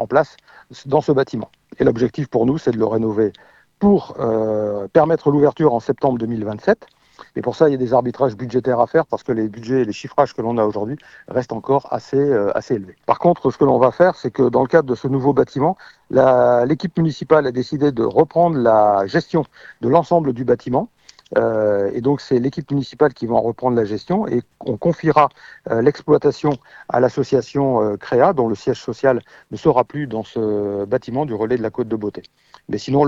en place dans ce bâtiment. Et l'objectif pour nous, c'est de le rénover pour permettre l'ouverture en septembre 2027. Et pour ça, il y a des arbitrages budgétaires à faire parce que les budgets et les chiffrages que l'on a aujourd'hui restent encore assez élevés. Par contre, ce que l'on va faire, c'est que dans le cadre de ce nouveau bâtiment, l'équipe municipale a décidé de reprendre la gestion de l'ensemble du bâtiment. Et donc, c'est l'équipe municipale qui va en reprendre la gestion et on confiera l'exploitation à l'association Créa, dont le siège social ne sera plus dans ce bâtiment du relais de la Côte de Beauté. Mais sinon,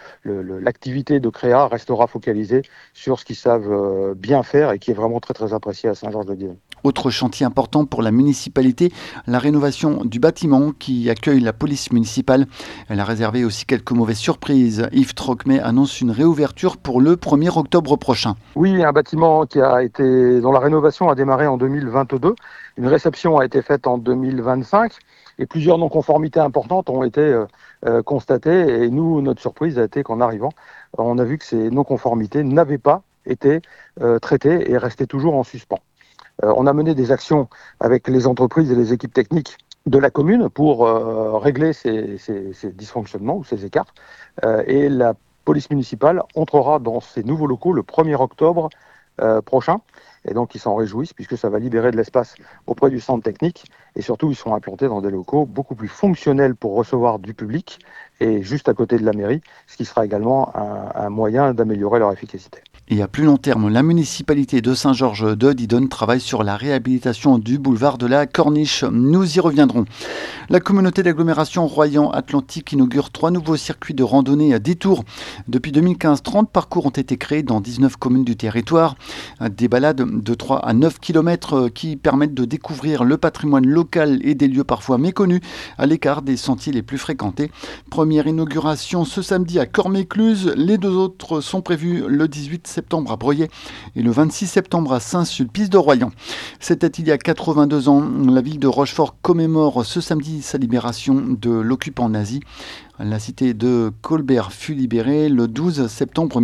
l'activité de Créa restera focalisée sur ce qu'ils savent bien faire et qui est vraiment très très apprécié à Saint-Georges-de-Guienne. Autre chantier important pour la municipalité, la rénovation du bâtiment qui accueille la police municipale. Elle a réservé aussi quelques mauvaises surprises. Yves Trocmé annonce une réouverture pour le 1er octobre prochain. Oui, un bâtiment dont la rénovation a démarré en 2022. Une réception a été faite en 2025 et plusieurs non-conformités importantes ont été constatées. Et nous, notre surprise a été qu'en arrivant, on a vu que ces non-conformités n'avaient pas été traitées et restaient toujours en suspens. On a mené des actions avec les entreprises et les équipes techniques de la commune pour régler ces dysfonctionnements ou ces écarts. Et la police municipale entrera dans ces nouveaux locaux le 1er octobre prochain. Et donc, ils s'en réjouissent puisque ça va libérer de l'espace auprès du centre technique. Et surtout, ils seront implantés dans des locaux beaucoup plus fonctionnels pour recevoir du public et juste à côté de la mairie, ce qui sera également un moyen d'améliorer leur efficacité. Et à plus long terme, la municipalité de Saint-Georges-de-Didonne travaille sur la réhabilitation du boulevard de la Corniche. Nous y reviendrons. La communauté d'agglomération Royan-Atlantique inaugure 3 nouveaux circuits de randonnée à détour. Depuis 2015, 30 parcours ont été créés dans 19 communes du territoire. Des balades de 3 à 9 km qui permettent de découvrir le patrimoine local et des lieux parfois méconnus à l'écart des sentiers les plus fréquentés. Première inauguration ce samedi à Cormécluse. Les 2 autres sont prévus le 18 septembre à Breuillet et le 26 septembre à Saint-Sulpice-de-Royan. C'était il y a 82 ans. La ville de Rochefort commémore ce samedi sa libération de l'occupant nazi. La cité de Colbert fut libérée le 12 septembre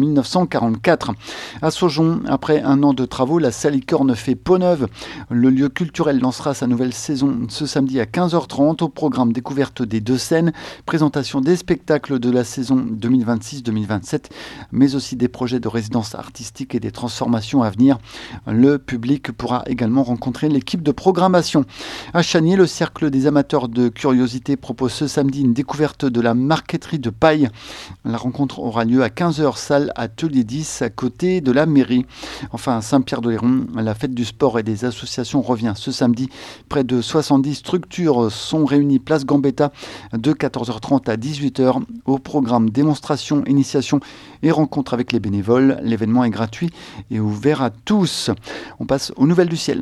1944. À Saujon, après un an de travaux, la Salicorne fait peau neuve. Le lieu culturel lancera sa nouvelle saison ce samedi à 15h30 au programme découverte des 2 scènes, présentation des spectacles de la saison 2026-2027, mais aussi des projets de résidence artistique et des transformations à venir. Le public pourra également rencontrer l'équipe de programmation. À Chanier, le Cercle des amateurs de curiosité propose ce samedi une découverte de la marqueterie de paille. La rencontre aura lieu à 15h, salle Atelier 10, à côté de la mairie. Enfin, à Saint-Pierre-d'Oléron, la fête du sport et des associations revient ce samedi. Près de 70 structures sont réunies place Gambetta de 14h30 à 18h. Au programme démonstration, initiation et rencontre avec les bénévoles. L'événement est gratuit et ouvert à tous. On passe aux nouvelles du ciel.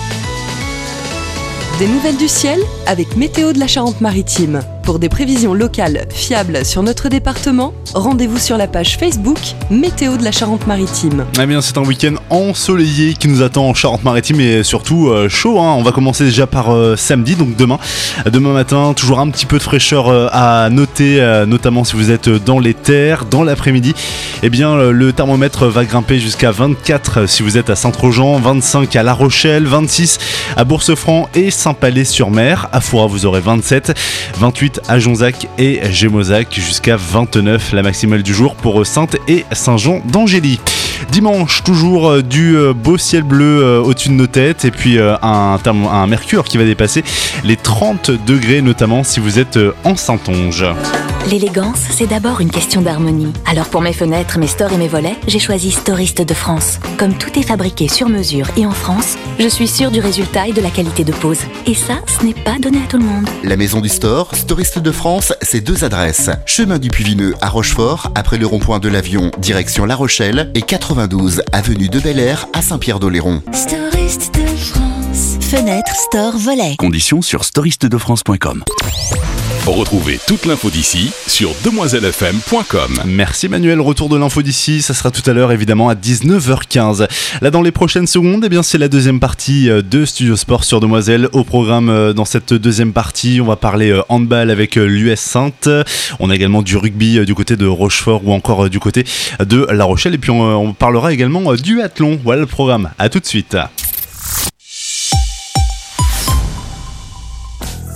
Des nouvelles du ciel avec Météo de la Charente-Maritime. Pour des prévisions locales fiables sur notre département, rendez-vous sur la page Facebook Météo de la Charente-Maritime. Eh bien, c'est un week-end ensoleillé qui nous attend en Charente-Maritime et surtout chaud. On va commencer déjà par samedi, donc demain. Demain matin, toujours un petit peu de fraîcheur à noter, notamment si vous êtes dans les terres. Dans l'après-midi, eh bien, le thermomètre va grimper jusqu'à 24 si vous êtes à Saint-Trojan, 25 à La Rochelle, 26 à Bourse-Franc et Saint-Palais-sur-Mer. À Foura, vous aurez 27, 28 à Jonzac et Gémozac, jusqu'à 29 la maximale du jour pour Sainte et Saint-Jean d'Angély. Dimanche, toujours du beau ciel bleu au-dessus de nos têtes et puis un mercure qui va dépasser les 30 degrés, notamment si vous êtes en Saintonge. L'élégance, c'est d'abord une question d'harmonie. Alors pour mes fenêtres, mes stores et mes volets, j'ai choisi Storiste de France. Comme tout est fabriqué sur mesure et en France, je suis sûre du résultat et de la qualité de pose. Et ça, ce n'est pas donné à tout le monde. La maison du store, Storiste de France, c'est 2 adresses. Chemin du Puy-Vineux à Rochefort, après le rond-point de l'Avion, direction La Rochelle, et 92 avenue de Bel-Air à Saint-Pierre-d'Oléron. Storiste de France. Fenêtre, store, volet. Conditions sur storistedefrance.com. Retrouvez toute l'info d'ici sur demoiselefm.com. Merci Manuel, retour de l'info d'ici, ça sera tout à l'heure évidemment à 19h15. Là dans les prochaines secondes, eh bien, c'est la deuxième partie de Studio Sport sur Demoiselle. Au programme dans cette deuxième partie, on va parler handball avec l'US Sainte. On a également du rugby du côté de Rochefort ou encore du côté de La Rochelle. Et puis on parlera également du duathlon. Voilà le programme, à tout de suite.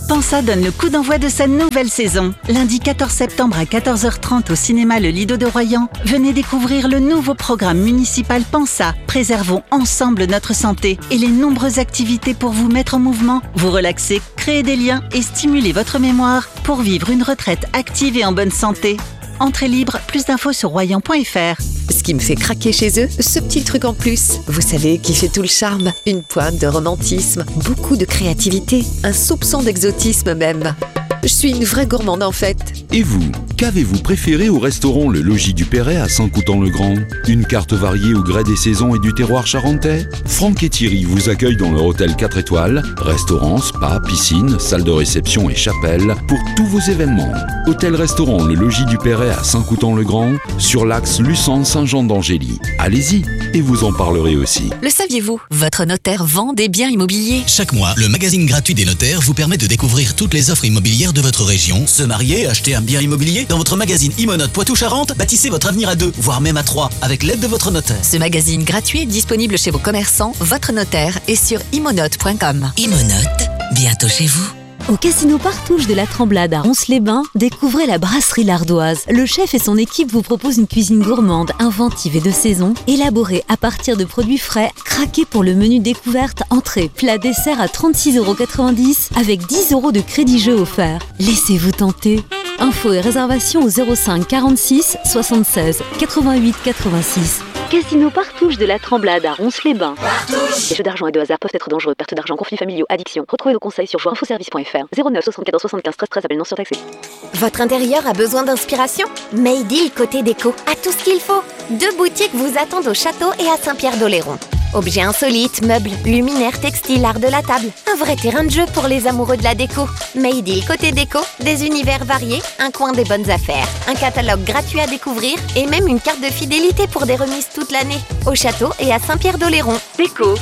Pensa donne le coup d'envoi de sa nouvelle saison. Lundi 14 septembre à 14h30 au cinéma Le Lido de Royan, venez découvrir le nouveau programme municipal Pensa. Préservons ensemble notre santé et les nombreuses activités pour vous mettre en mouvement, vous relaxer, créer des liens et stimuler votre mémoire pour vivre une retraite active et en bonne santé. Entrée libre, plus d'infos sur royan.fr. Ce qui me fait craquer chez eux, ce petit truc en plus. Vous savez, qui fait tout le charme. Une pointe de romantisme, beaucoup de créativité, un soupçon d'exotisme même. Je suis une vraie gourmande en fait. Et vous, qu'avez-vous préféré au restaurant Le Logis du Perret à Saint-Coutan-le-Grand? Une carte variée au gré des saisons et du terroir charentais? Franck et Thierry vous accueillent dans leur hôtel 4 étoiles, restaurant, spa, piscine, salle de réception et chapelle pour tous vos événements. Hôtel-restaurant Le Logis du Perret à Saint-Coutan-le-Grand, sur l'axe Luçon-Saint-Jean-d'Angély. Allez-y et vous en parlerez aussi. Le saviez-vous? Votre notaire vend des biens immobiliers. Chaque mois, le magazine gratuit des notaires vous permet de découvrir toutes les offres immobilières de votre région. Se marier, acheter un bien immobilier? Dans votre magazine Imonote Poitou-Charentes, bâtissez votre avenir à 2, voire même à 3, avec l'aide de votre notaire. Ce magazine gratuit est disponible chez vos commerçants, votre notaire et sur imonote.com. Imonote, bientôt chez vous. Au Casino Partouche de la Tremblade à Ronces-les-Bains, découvrez la brasserie L'Ardoise. Le chef et son équipe vous proposent une cuisine gourmande, inventive et de saison, élaborée à partir de produits frais, craqués pour le menu découverte, entrée, plat, dessert à 36,90 € avec 10 € de crédit jeu offert. Laissez-vous tenter. Infos et réservations au 05 46 76 88 86. Casino Partouche de la Tremblade à Ronces-les-Bains. Les jeux d'argent et de hasard peuvent être dangereux. Perte d'argent, conflits familiaux, addiction. Retrouvez nos conseils sur jouinfoservice.fr. 09 74 75 13 13. Appel non surtaxé. Votre intérieur a besoin d'inspiration? Maydeal Côté Déco a tout ce qu'il faut. 2 boutiques vous attendent au château et à Saint-Pierre-d'Oléron. Objets insolites, meubles, luminaires, textiles, art de la table. Un vrai terrain de jeu pour les amoureux de la déco. Maydeal Côté Déco, des univers variés, un coin des bonnes affaires, un catalogue gratuit à découvrir et même une carte de fidélité pour des remises toute l'année. Au château et à Saint-Pierre-d'Oléron. Déco.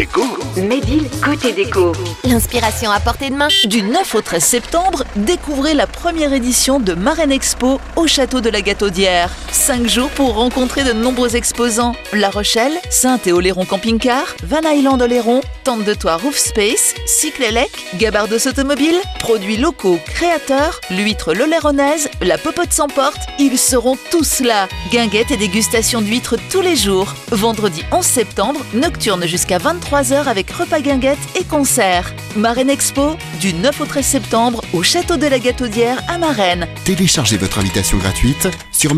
Maydeal Côté Déco. L'inspiration à portée de main. Du 9 au 13 septembre, découvrez la première édition de Marraine Expo au château de la Gataudière. 5 jours pour rencontrer de nombreux exposants. La Rochelle, Saint-Théoléron Camping-Car, Van Island Oléron, Tente de Toit Roof Space, Cyclélec, Gabardos Automobile, produits locaux créateurs, l'huître l'oléronaise, la popote sans porte, ils seront tous là. Guinguettes et dégustation d'huîtres tous les jours. Vendredi 11 septembre, nocturne jusqu'à 23h avec repas guinguettes et concerts. Marraine Expo, du 9 au 13 septembre au château de la Gataudière à Marennes. Téléchargez votre invitation gratuite sur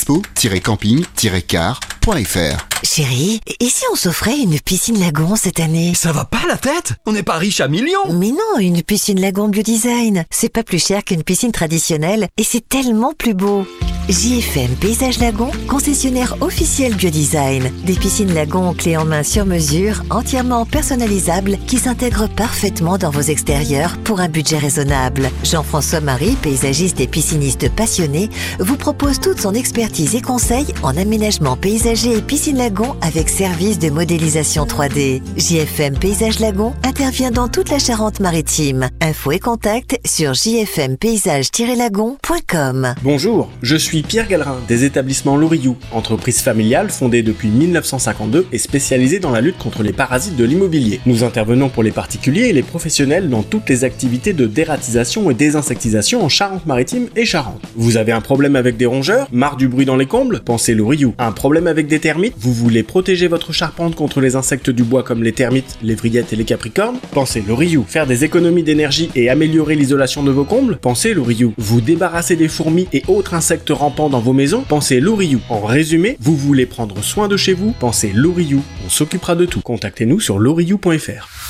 maraineexpo-camping-car.fr. Chérie, et si on s'offrait une piscine lagon cette année? Ça va pas la tête? On n'est pas riche à millions. Mais non, une piscine lagon biodesign. C'est pas plus cher qu'une piscine traditionnelle et c'est tellement plus beau. JFM Paysage Lagon, concessionnaire officiel biodesign. Des piscines lagon clés en main sur mesure, entièrement personnalisables, qui s'intègrent parfaitement dans vos extérieurs pour un budget raisonnable. Jean-François Marie, paysagiste et pisciniste passionné, vous propose toute son expertise et conseils en aménagement paysager et piscine lagon avec service de modélisation 3D. JFM Paysage Lagon intervient dans toute la Charente-Maritime. Infos et contacts sur jfmpaysage-lagon.com. Bonjour, je suis Pierre Gallerin des établissements Louriou, entreprise familiale fondée depuis 1952 et spécialisée dans la lutte contre les parasites de l'immobilier. Nous intervenons pour les particuliers et les professionnels dans toutes les activités de dératisation et désinsectisation en Charente-Maritime et Charente. Vous avez un problème avec des rongeurs? Marre du bruit dans les combles? Pensez Louriou. Un problème avec des termites? Vous voulez protéger votre charpente contre les insectes du bois comme les termites, les vrillettes et les capricornes? Pensez Louriou. Faire des économies d'énergie et améliorer l'isolation de vos combles? Pensez Louriou. Vous débarrasser des fourmis et autres insectes rampants dans vos maisons? Pensez Louriou. En résumé, vous voulez prendre soin de chez vous? Pensez Louriou. On s'occupera de tout. Contactez-nous sur louriou.fr.